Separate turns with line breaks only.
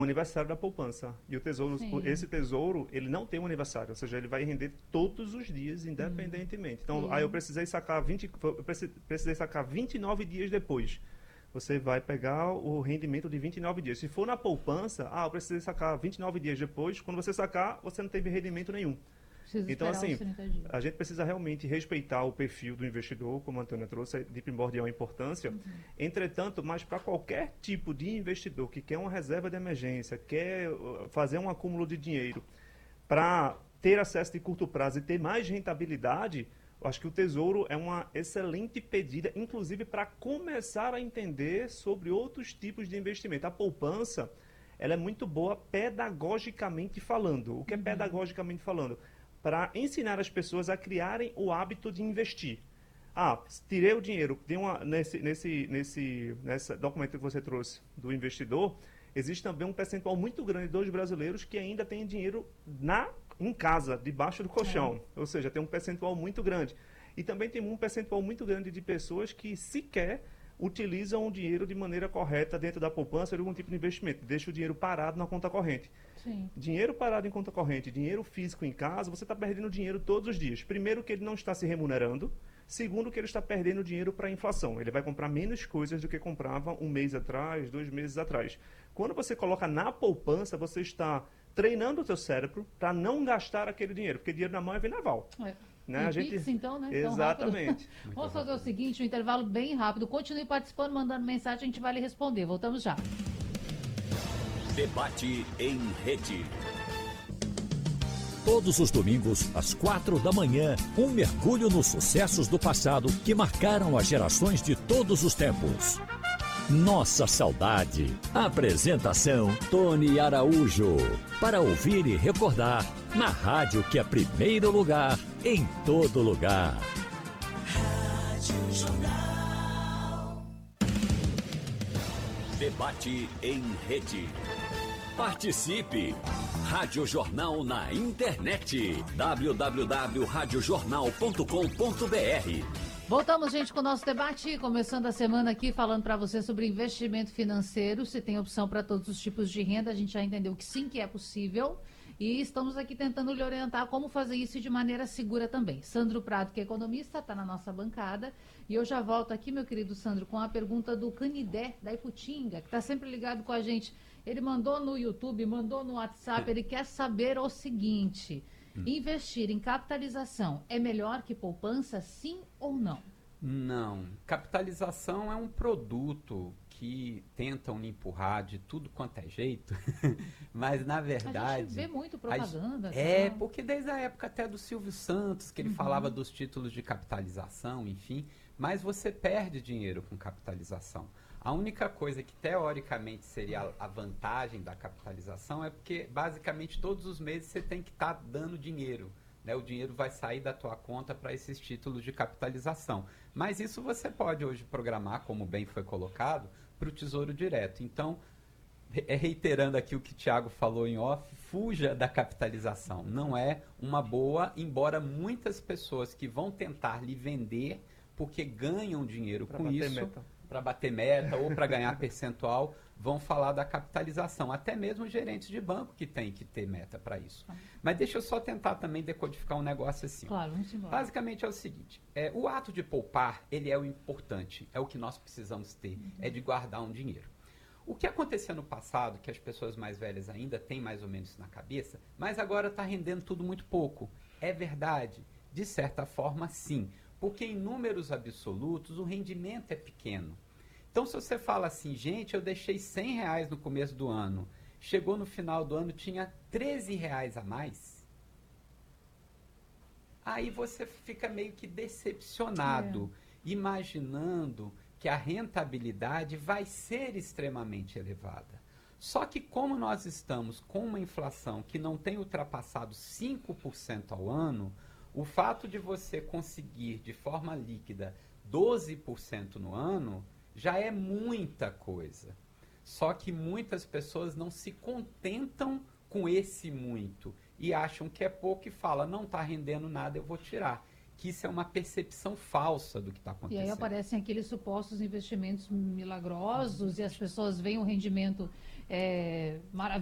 o aniversário da poupança. E o tesouro,
Sim.
esse tesouro, ele não tem um aniversário, ou seja, ele vai render todos os dias, independentemente. Então,
E
aí eu precisei sacar 20, precisei sacar 29 dias depois. Você vai pegar o rendimento de 29 dias. Se for na poupança, eu precisei sacar 29 dias depois. Quando você sacar, você não teve rendimento nenhum.
precisa
Então,
esperar os
assim,
30 dias.
a gente precisa realmente respeitar o perfil do investidor, como a Antônia trouxe, é de primordial importância. Entretanto, mas para qualquer tipo de investidor que quer uma reserva de emergência, quer fazer um acúmulo de dinheiro para ter acesso de curto prazo e ter mais rentabilidade, eu acho que o Tesouro é uma excelente pedida, inclusive para começar a entender sobre outros tipos de investimento. A poupança, ela é muito boa pedagogicamente falando. O que é pedagogicamente falando? Para ensinar as pessoas a criarem o hábito de investir. Tirei o dinheiro. Nesse documento que você trouxe do investidor, existe também um percentual muito grande dos brasileiros que ainda têm dinheiro em casa, debaixo do colchão. Ou seja, tem um percentual muito grande. E também tem um percentual muito grande de pessoas que sequer utilizam o dinheiro de maneira correta dentro da poupança ou de algum tipo de investimento. Deixa o dinheiro parado na conta corrente.
Sim.
Dinheiro parado em conta corrente, dinheiro físico em casa, você está perdendo dinheiro todos os dias. Primeiro, que ele não está se remunerando. Segundo, que ele está perdendo dinheiro para a inflação. Ele vai comprar menos coisas do que comprava um mês atrás, 2 meses atrás. Quando você coloca na poupança, você está treinando o seu cérebro para não gastar aquele dinheiro, porque dinheiro na mão é vendaval.
É.
Né?
E Pix, então, né? Tão rápido.
Exatamente.
Vamos fazer o seguinte, um intervalo bem rápido. Continue participando, mandando mensagem, a gente vai lhe responder. Voltamos já.
Debate em rede.
Todos os domingos, às 4 da manhã, um mergulho nos sucessos do passado que marcaram as gerações de todos os tempos. Nossa Saudade. Apresentação: Tony Araújo. Para ouvir e recordar, na rádio que é primeiro lugar, em todo lugar.
Rádio Jornal. Debate em rede. Participe! Rádio Jornal na internet. www.radiojornal.com.br.
Voltamos, gente, com o nosso debate, começando a semana aqui falando para você sobre investimento financeiro, se tem opção para todos os tipos de renda, a gente já entendeu que sim, que é possível, e estamos aqui tentando lhe orientar como fazer isso de maneira segura também. Sandro Prado, que é economista, está na nossa bancada, e eu já volto aqui, meu querido Sandro, com a pergunta do Canidé, da Iputinga, que está sempre ligado com a gente. Ele mandou no YouTube, mandou no WhatsApp, ele quer saber o seguinte: investir em capitalização é melhor que poupança, sim ou não?
Não. Capitalização é um produto que tentam lhe empurrar de tudo quanto é jeito, mas na verdade...
A gente vê muito propaganda.
Porque desde a época até do Silvio Santos, que ele falava dos títulos de capitalização, enfim, mas você perde dinheiro com capitalização. A única coisa que teoricamente seria a vantagem da capitalização é porque basicamente todos os meses você tem que estar dando dinheiro. Né? O dinheiro vai sair da tua conta para esses títulos de capitalização. Mas isso você pode hoje programar, como bem foi colocado, para o Tesouro Direto. Então, reiterando aqui o que o Thiago falou em off, fuja da capitalização. Não é uma boa, embora muitas pessoas que vão tentar lhe vender porque ganham dinheiro com isso, para bater meta ou para ganhar percentual, vão falar da capitalização. Até mesmo gerentes de banco que têm que ter meta para isso. Mas deixa eu só tentar também decodificar um negócio assim.
Claro, vamos embora.
Basicamente é o seguinte, o ato de poupar, ele é o importante, é o que nós precisamos ter, é de guardar um dinheiro. O que acontecia no passado, que as pessoas mais velhas ainda têm mais ou menos isso na cabeça, mas agora está rendendo tudo muito pouco. É verdade? De certa forma, sim. Porque em números absolutos o rendimento é pequeno. Então se você fala assim, gente, eu deixei R$100 no começo do ano, chegou no final do ano, tinha R$13 a mais, aí você fica meio que decepcionado, imaginando que a rentabilidade vai ser extremamente elevada. Só que como nós estamos com uma inflação que não tem ultrapassado 5% ao ano, o fato de você conseguir de forma líquida 12% no ano já é muita coisa. Só que muitas pessoas não se contentam com esse muito e acham que é pouco e falam, não está rendendo nada, eu vou tirar. que isso é uma percepção falsa do que está
E
acontecendo.
aí aparecem aqueles supostos investimentos milagrosos e as pessoas veem um rendimento maravilhoso